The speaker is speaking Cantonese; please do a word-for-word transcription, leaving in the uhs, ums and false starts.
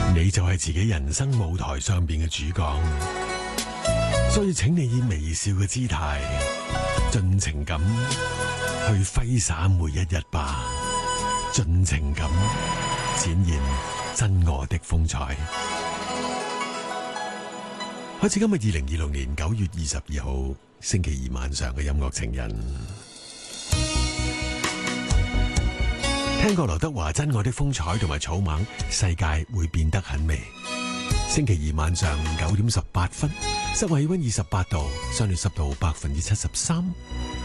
你就係自己人生舞台上邊嘅主角，所以請你以微笑嘅姿態，盡情咁去揮灑每一日吧，盡情咁展現真我的風采。開始今日二零二六年九月二十二號星期二晚上嘅音樂情人，聽過劉德華《真我的風采》同埋草蜢，世界會變得很美。星期二晚上九點十八分，室外氣溫二十八度，相對濕度百分之七十三。